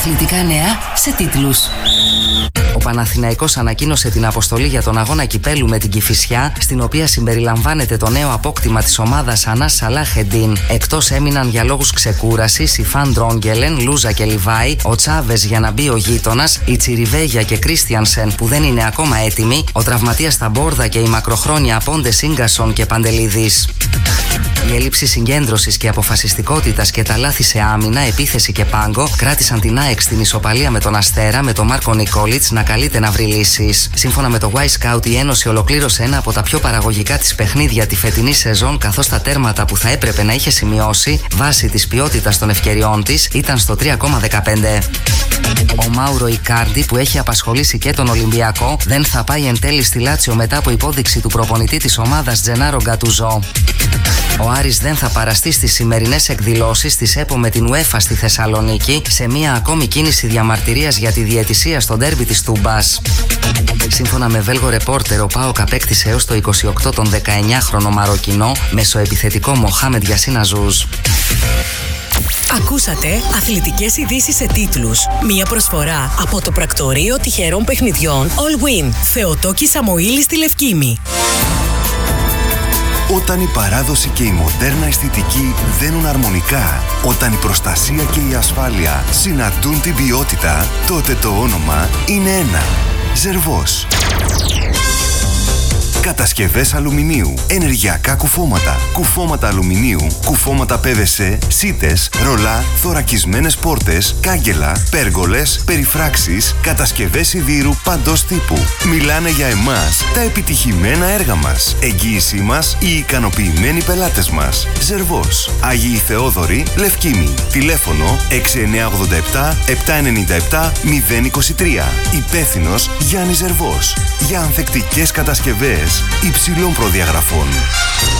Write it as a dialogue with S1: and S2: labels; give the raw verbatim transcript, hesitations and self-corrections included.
S1: Αθλητικά νέα σε τίτλους. Ο Παναθηναϊκός ανακοίνωσε την αποστολή για τον αγώνα κυπέλου με την Κηφισιά, στην οποία συμπεριλαμβάνεται το νέο απόκτημα της ομάδας Ανάς Σαλάχεντιν. Εκτός έμειναν για λόγους ξεκούρασης η Φαν Ντρόγκελεν, Λούζα και Λιβάη, ο Τσάβες για να μπει ο γείτονας, η Τσιριβέγια και Κρίστιανσεν που δεν είναι ακόμα έτοιμοι, ο τραυματίας Ταμπόρδα και η μακροχρόνια Πόντε Σίγκασον και Παντελίδης. Η έλλειψη συγκέντρωσης και αποφασιστικότητας και τα λάθη σε άμυνα, επίθεση και πάγκο κράτησαν την ΑΕΚ στην ισοπαλία με τον Αστέρα, με τον Μάρκο Νικόλιτς να καλείται να βρει λύσεις. Σύμφωνα με το Y-Scout, η Ένωση ολοκλήρωσε ένα από τα πιο παραγωγικά της παιχνίδια τη φετινή σεζόν, καθώς τα τέρματα που θα έπρεπε να είχε σημειώσει βάσει της ποιότητας των ευκαιριών της ήταν στο τρία κόμμα δεκαπέντε. Ο Μάουρο Ικάρντι, που έχει απασχολήσει και τον Ολυμπιακό, δεν θα πάει εν τέλει στη Λάτσιο μετά από υπόδειξη του προπονητή της ομάδας Τζενάρο Γκατουζό. Ο Άρης δεν θα παραστεί στις σημερινές εκδηλώσεις της ΕΠΟ με την UEFA στη Θεσσαλονίκη, σε μια ακόμη κίνηση διαμαρτυρίας για τη διαιτησία στο ντέρμπι της Τούμπας. Σύμφωνα με Βέλγο Ρεπόρτερ, ο ΠΑΟΚ απέκτησε έως το είκοσι οκτώ τον δεκαεννιάχρονο Μαροκινό μεσοεπιθετικό Μοχάμεντ Γιασίνα-Ζούς.
S2: Ακούσατε αθλητικές ειδήσεις σε τίτλους. Μία προσφορά από το πρακτορείο τυχερών παιχνιδιών All Win. Θεοτόκη Σαμοήλη στη Λευκήμη.
S3: Όταν η παράδοση και η μοντέρνα αισθητική δένουν αρμονικά, όταν η προστασία και η ασφάλεια συναντούν την ποιότητα, τότε το όνομα είναι ένα. Ζερβός. Κατασκευές αλουμινίου, ενεργειακά κουφώματα, κουφώματα αλουμινίου, κουφώματα πι βι σι, σίτες, ρολά, θωρακισμένες πόρτες, κάγκελα, πέργολες, περιφράξεις, κατασκευές σιδήρου παντός τύπου. Μιλάνε για εμάς τα επιτυχημένα έργα μας, εγγύησή μας οι ικανοποιημένοι πελάτες μας. Ζερβός, Αγίη Θεόδωρη, Λευκήμη. Τηλέφωνο έξι εννιά ογδόντα επτά επτακόσια ενενήντα επτά μηδέν είκοσι τρία. Υπεύθυνος Γιάννης Ζερβός. Για ανθεκτικές κατασκευές υψηλών προδιαγραφών.